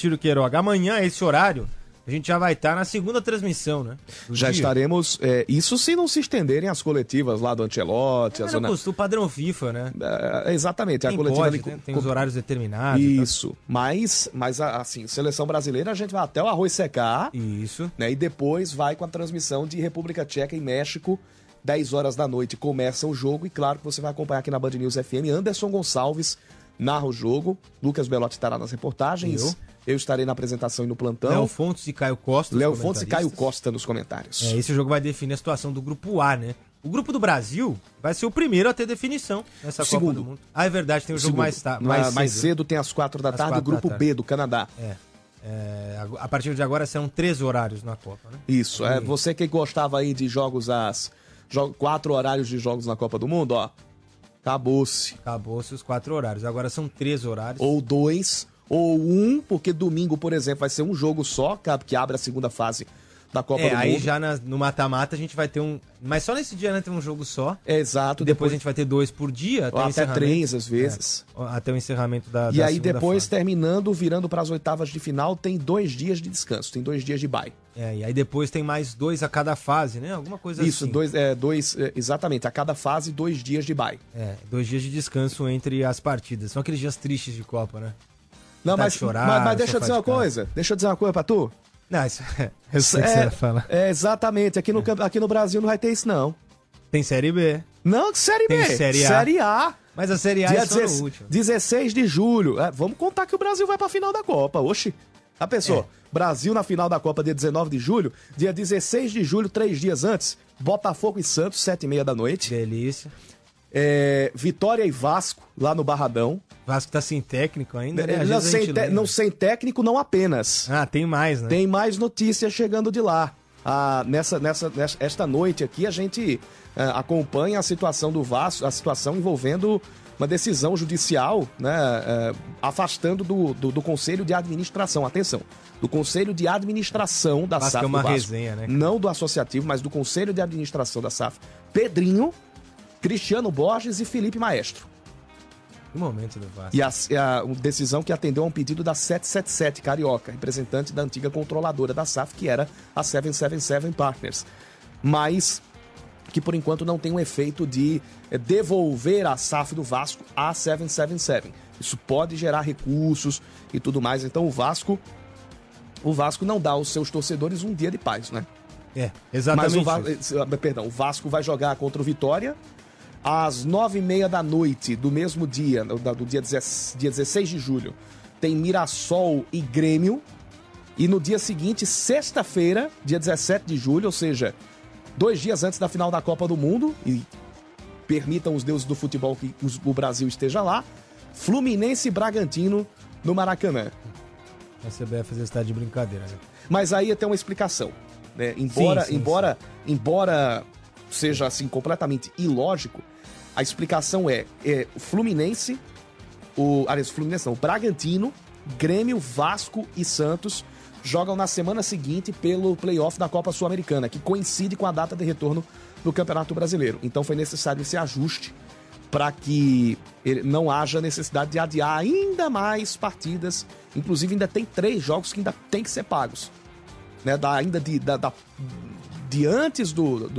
Tiro Queiroga, amanhã, esse horário, a gente já vai estar na segunda transmissão, né? Já estaremos, isso se não se estenderem as coletivas lá do Ancelotti. O padrão FIFA, né? Exatamente, tem a coletiva pode, né? Tem os horários determinados. Isso, mas assim, seleção brasileira, a gente vai até o arroz secar. Isso. Né? E depois vai com a transmissão de República Tcheca e México, 10 horas da noite começa o jogo, e claro que você vai acompanhar aqui na Band News FM. Anderson Gonçalves narra o jogo, Lucas Belotti estará nas reportagens, eu estarei na apresentação e no plantão. Léo Fontes e Caio Costa. Léo Fontes e Caio Costa nos comentários. Esse jogo vai definir a situação do Grupo A, né? O Grupo do Brasil vai ser o primeiro a ter definição nessa Copa do Mundo. Ah, é verdade, tem um jogo mais cedo, tem às 4 da tarde, o Grupo B do Canadá. A partir de agora serão 13 horários na Copa, né? Isso, você que gostava aí de jogos 4 horários de jogos na Copa do Mundo, ó, acabou-se. Acabou-se os 4 horários, agora são 13 horários. Ou 2, ou 1, porque domingo, por exemplo, vai ser um jogo só, que abre a segunda fase da Copa do Mundo. Aí já no mata-mata a gente vai ter um... Mas só nesse dia, né, tem um jogo só. Exato. Depois a gente vai ter 2 por dia. Até 3, às vezes. Até o encerramento da E aí depois, fase. terminando, virando para as oitavas de final, tem 2 dias de descanso, tem 2 dias de bye. E aí depois tem mais 2 a cada fase, né? Alguma coisa Isso, assim. Exatamente, a cada fase, 2 dias de bye. 2 dias de descanso entre as partidas. São aqueles dias tristes de Copa, né? Não, mas deixa eu dizer uma coisa. Deixa eu dizer uma coisa pra tu. Não, isso eu sei que você vai falar. Exatamente. Aqui no Brasil não vai ter isso, não. Tem Série B. Não, Série B. Tem Série A. Série A. Mas a Série A é só no último. 16 de julho. Vamos contar que o Brasil vai pra final da Copa. Oxi. A pessoa, Brasil na final da Copa, dia 19 de julho. Dia 16 de julho, 3 dias antes, Botafogo e Santos, 7h30 da noite. Delícia. Vitória e Vasco, lá no Barradão. Vasco tá sem técnico ainda, né? Não sem técnico, não apenas. Tem mais, né? Tem mais notícias chegando de lá. Esta noite aqui a gente acompanha a situação do Vasco, a situação envolvendo uma decisão judicial, né, afastando do Conselho de Administração. Atenção, do Conselho de Administração da SAF. É uma Vasco, resenha, né? Não do Associativo, mas do Conselho de Administração da SAF. Pedrinho, Cristiano Borges e Felipe Maestro. Que momento do Vasco. E a decisão que atendeu a um pedido da 777 Carioca, representante da antiga controladora da SAF, que era a 777 Partners. Mas que por enquanto não tem um efeito de devolver a SAF do Vasco à 777. Isso pode gerar recursos e tudo mais. Então o Vasco não dá aos seus torcedores um dia de paz, né? Exatamente. Mas o Vasco vai jogar contra o Vitória às 9h30 da noite do mesmo dia, do dia 16 de julho. Tem Mirassol e Grêmio. E no dia seguinte, sexta-feira, dia 17 de julho, ou seja, 2 dias antes da final da Copa do Mundo, e permitam os deuses do futebol que o Brasil esteja lá, Fluminense e Bragantino no Maracanã. A CBF está de brincadeira, né? Mas aí tem uma explicação, né? Embora seja assim completamente ilógico, a explicação o Fluminense, o Bragantino, Grêmio, Vasco e Santos jogam na semana seguinte pelo playoff da Copa Sul-Americana, que coincide com a data de retorno do Campeonato Brasileiro. Então foi necessário esse ajuste para que não haja necessidade de adiar ainda mais partidas. Inclusive ainda tem 3 jogos que ainda tem que ser pagos, né? Ainda de antes do